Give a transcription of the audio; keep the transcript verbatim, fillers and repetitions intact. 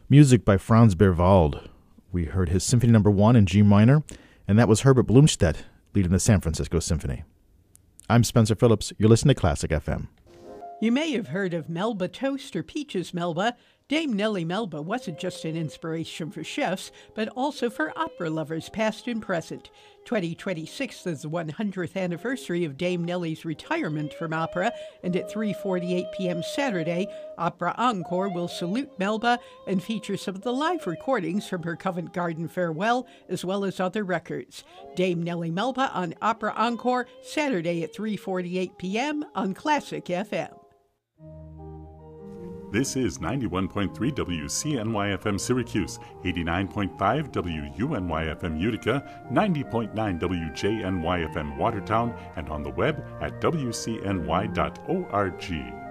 Music by Franz Berwald. We heard his Symphony Number One in G minor, and that was Herbert Blumstedt leading the San Francisco Symphony. I'm Spencer Phillips. You're listening to Classic F M. You may have heard of Melba Toast or Peaches Melba. Dame Nellie Melba wasn't just an inspiration for chefs, but also for opera lovers past and present. twenty twenty-six is the one hundredth anniversary of Dame Nellie's retirement from opera, and at three forty-eight p.m. Saturday, Opera Encore will salute Melba and feature some of the live recordings from her Covent Garden farewell, as well as other records. Dame Nellie Melba on Opera Encore, Saturday at three forty-eight p.m. on Classic F M. This is ninety-one point three W C N Y F M Syracuse, eighty-nine point five W U N Y F M Utica, ninety point nine W J N Y F M Watertown, and on the web at W C N Y dot org.